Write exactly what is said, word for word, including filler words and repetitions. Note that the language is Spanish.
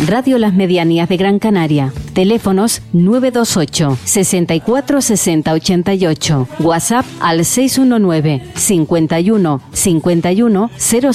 Radio Las Medianías de Gran Canaria. Teléfonos nueve dos ocho, sesenta y cuatro, sesenta, ochenta y ocho. WhatsApp al seis uno nueve, cincuenta y uno, cincuenta y uno, cero